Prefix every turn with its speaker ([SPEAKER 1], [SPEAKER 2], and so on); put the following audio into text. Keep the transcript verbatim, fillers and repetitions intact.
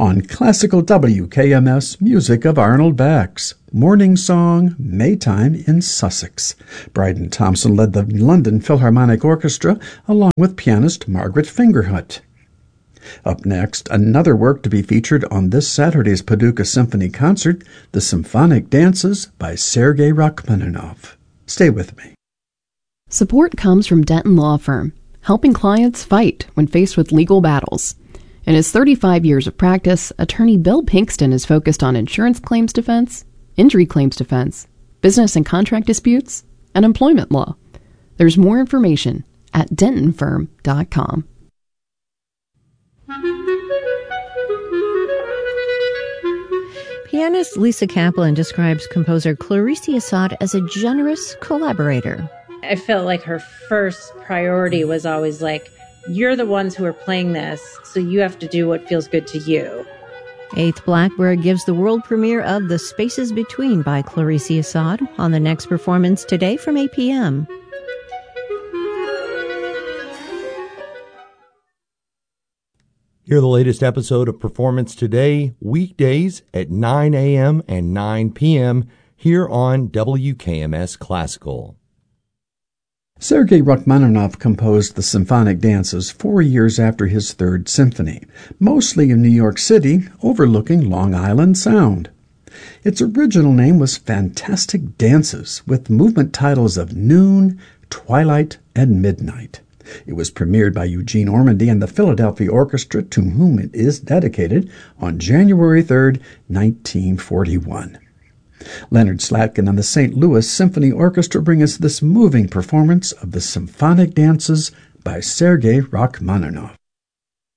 [SPEAKER 1] on classical W K M S music of Arnold Bax, Morning Song, Maytime in Sussex. Bryden Thompson led the London Philharmonic Orchestra along with pianist Margaret Fingerhut. Up next, another work to be featured on this Saturday's Paducah Symphony Concert, the Symphonic Dances by Sergei Rachmaninoff. Stay with me.
[SPEAKER 2] Support comes from Denton Law Firm, helping clients fight when faced with legal battles. In his thirty-five years of practice, attorney Bill Pinkston is focused on insurance claims defense, injury claims defense, business and contract disputes, and employment law. There's more information at denton firm dot com.
[SPEAKER 3] Pianist Lisa Kaplan describes composer Clarice Assad as a generous collaborator.
[SPEAKER 4] I felt like her first priority was always like, you're the ones who are playing this, so you have to do what feels good to you.
[SPEAKER 3] Eighth Blackbird gives the world premiere of The Spaces Between by Clarice Assad on the next performance today from eight p.m.
[SPEAKER 5] Hear the latest episode of Performance Today, weekdays at nine a.m. and nine p.m. here on W K M S Classical.
[SPEAKER 1] Sergei Rachmaninoff composed the Symphonic Dances four years after his Third Symphony, mostly in New York City, overlooking Long Island Sound. Its original name was Fantastic Dances, with movement titles of Noon, Twilight, and Midnight. It was premiered by Eugene Ormandy and the Philadelphia Orchestra, to whom it is dedicated, on January third, nineteen forty-one. Leonard Slatkin and the Saint Louis Symphony Orchestra bring us this moving performance of the Symphonic Dances by Sergei Rachmaninoff.